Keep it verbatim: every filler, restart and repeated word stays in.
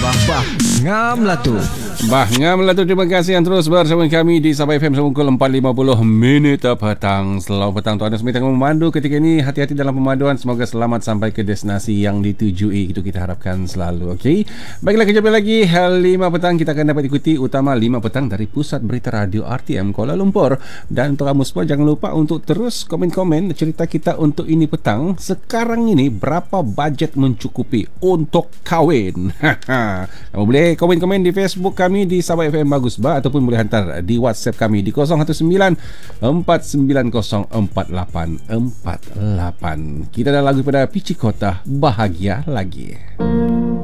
Bah, bah, ngam lah tu. Bah, ngam lah tu. Terima kasih yang terus bersama kami di Sabah F M pukul empat lima puluh minit petang. Selamat petang tuan dan semua tengah memandu ketika ini. Hati-hati dalam pemanduan. Semoga selamat sampai ke destinasi yang ditujui. Itu kita harapkan selalu. Okey. Baiklah, kejap lagi lima petang kita akan dapat ikuti utama lima petang dari Pusat Berita Radio R T M Kuala Lumpur. Dan untuk kamu semua jangan lupa untuk terus komen-komen cerita kita untuk ini petang. Sekarang ini berapa bajet mencukupi untuk kahwin? Kamu boleh komen-komen di Facebook kami di Sabah F M Bagus Bah, ataupun boleh hantar di WhatsApp kami di kosong satu sembilan empat sembilan kosong empat lapan empat lapan. Kita ada lagu pada Pichi Kota, Bahagia Lagi.